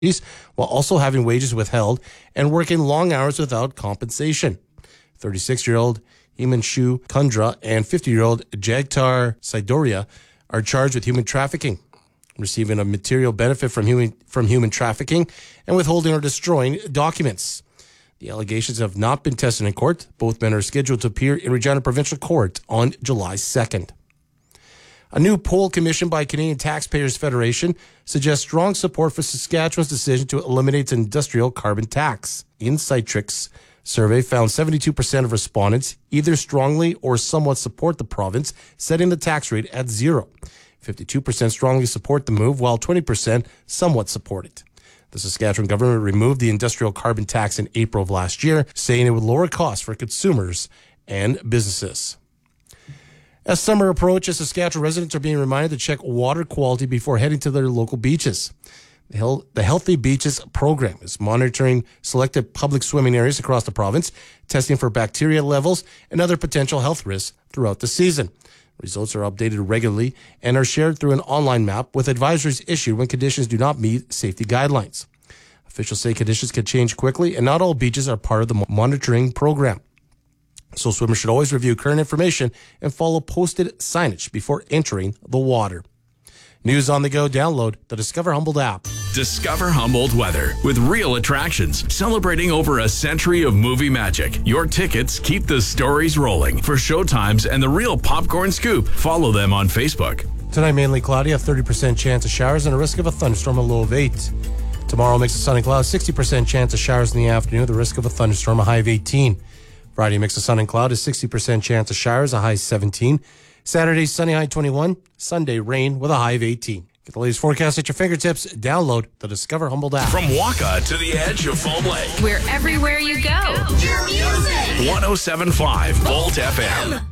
while also having wages withheld and working long hours without compensation. 36-year-old Himanshu Kundra and 50-year-old Jagtar Saidoria are charged with human trafficking, receiving a material benefit from human trafficking, and withholding or destroying documents. The allegations have not been tested in court. Both men are scheduled to appear in Regina Provincial Court on July 2nd. A new poll commissioned by Canadian Taxpayers Federation suggests strong support for Saskatchewan's decision to eliminate its industrial carbon tax. Insightrix survey found 72% of respondents either strongly or somewhat support the province setting the tax rate at zero. 52% strongly support the move, while 20% somewhat support it. The Saskatchewan government removed the industrial carbon tax in April of last year, saying it would lower costs for consumers and businesses. As summer approaches, Saskatchewan residents are being reminded to check water quality before heading to their local beaches. The Healthy Beaches program is monitoring selected public swimming areas across the province, testing for bacteria levels and other potential health risks throughout the season. Results are updated regularly and are shared through an online map with advisories issued when conditions do not meet safety guidelines. Officials say conditions can change quickly, and not all beaches are part of the monitoring program. So swimmers should always review current information and follow posted signage before entering the water. News on the go. Download the Discover Humboldt app. Discover Humboldt weather with real attractions celebrating over a century of movie magic. Your tickets keep the stories rolling. For showtimes and the real popcorn scoop, follow them on Facebook. Tonight, mainly cloudy, a 30% chance of showers and a risk of a thunderstorm, a low of 8. Tomorrow, mix of sun and clouds, 60% chance of showers in the afternoon, the risk of a thunderstorm, a high of 18. Friday, mix of sun and cloud, is 60% chance of showers, a high of 17. Saturday, sunny, high 21. Sunday, rain with a high of 18. Get the latest forecast at your fingertips. Download the Discover Humboldt app. From Waka to the edge of Foam Lake. We're everywhere you go. Your music. 107.5 Volt FM.